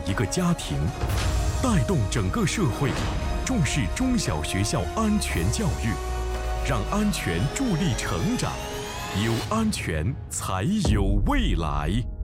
一个家庭，带动整个社会，重视中小学校安全教育，让安全助力成长，有安全才有未来。